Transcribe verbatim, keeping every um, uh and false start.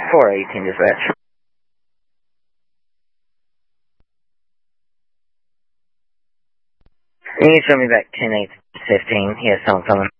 four eighteen dispatch. Can you show me back ten eight fifteen? He has someone coming.